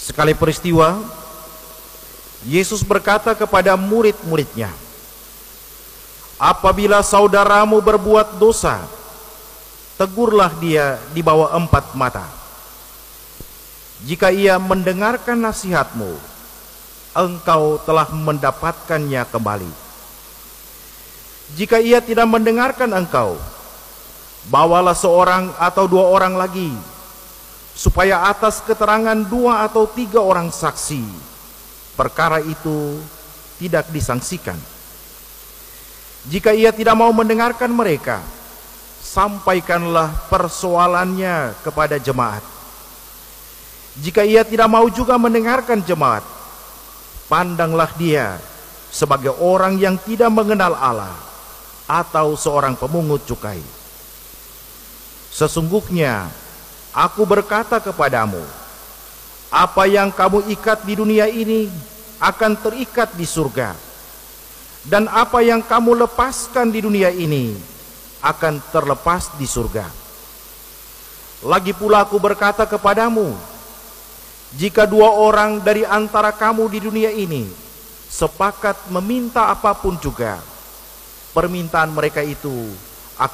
Sekali peristiwa, Yesus berkata kepada murid-muridnya, "Apabila saudaramu berbuat dosa, tegurlah dia di bawah 4 mata. Jika ia mendengarkan nasihatmu, engkau telah mendapatkannya kembali. Jika ia tidak mendengarkan engkau, bawalah seorang atau 2 orang lagi, supaya atas keterangan 2 atau 3 orang saksi, perkara itu tidak disangsikan. Jika ia tidak mau mendengarkan mereka, sampaikanlah persoalannya kepada jemaat. Jika ia tidak mau juga mendengarkan jemaat, pandanglah dia sebagai orang yang tidak mengenal Allah atau seorang pemungut cukai. Sesungguhnya aku berkata kepadamu, apa yang kamu ikat di dunia ini akan terikat di surga, dan apa yang kamu lepaskan di dunia ini akan terlepas di surga. Lagi pula aku berkata kepadamu, jika 2 orang dari antara kamu di dunia ini sepakat meminta apapun juga, permintaan mereka itu